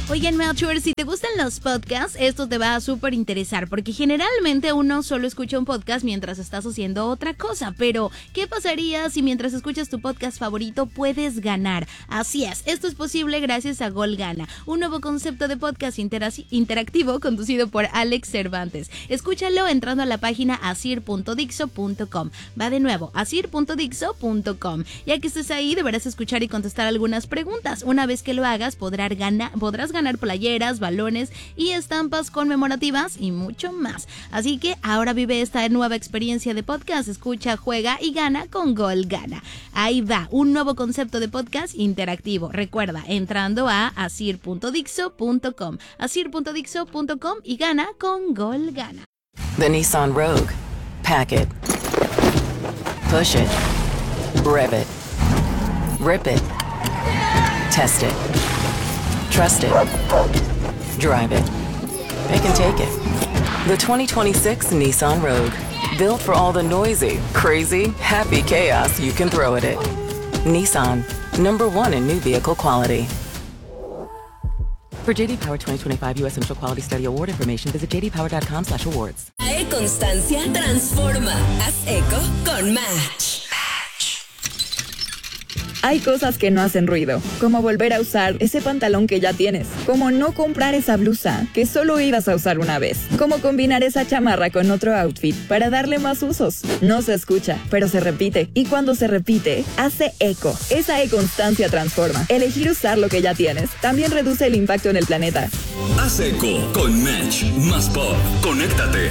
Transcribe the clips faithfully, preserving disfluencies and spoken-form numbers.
Oigan, Melchor, si te gustan los podcasts, esto te va a súper interesar, porque generalmente uno solo escucha un podcast mientras estás haciendo otra cosa, pero ¿qué pasaría si mientras escuchas tu podcast favorito puedes ganar? Así es, esto es posible gracias a Gol Gana, un nuevo concepto de podcast intera- interactivo conducido por Alex Cervantes. Escúchalo entrando a la página asir punto dixo punto com. Va de nuevo, asir punto dixo punto com. Ya que estés ahí, deberás escuchar y contestar algunas preguntas. Una vez que lo hagas, podrás ganar, podrás ganar playeras, balones y estampas conmemorativas y mucho más. Así que ahora vive esta nueva experiencia de podcast. Escucha, juega y gana con Gol Gana. Ahí va, un nuevo concepto de podcast interactivo. Recuerda, entrando a asir punto dixo punto com, asir punto dixo punto com y gana con Gol Gana. The Nissan Rogue. Pack it. Push it. Rev it. Rip it. Test it. Trust it. Drive it. It can take it. The twenty twenty-six Nissan Rogue. Built for all the noisy, crazy, happy chaos you can throw at it. Nissan. Number one in new vehicle quality. For J D Power twenty twenty-five U S Central Quality Study Award information, visit j d power dot com slash awards. A E Constancia transforma. Haz eco con Match. Hay cosas que no hacen ruido, como volver a usar ese pantalón que ya tienes, como no comprar esa blusa que solo ibas a usar una vez, como combinar esa chamarra con otro outfit para darle más usos. No se escucha, pero se repite, y cuando se repite, hace eco. Esa E-Constancia transforma. Elegir usar lo que ya tienes también reduce el impacto en el planeta. Haz eco con Match. Más pop. Conéctate.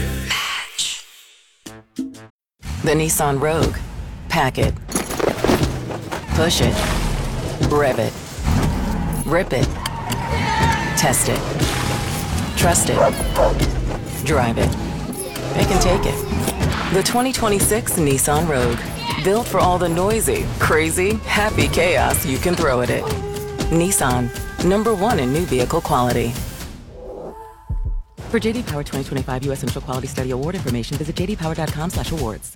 The Nissan Rogue. Pack it. Push it. Rev it. Rip it. Test it. Trust it. Drive it. It can take it. The twenty twenty-six Nissan Rogue. Built for all the noisy, crazy, happy chaos you can throw at it. Nissan. Number one in new vehicle quality. For J D Power twenty twenty-five U S Central Quality Study Award information, visit j d power dot com slash awards.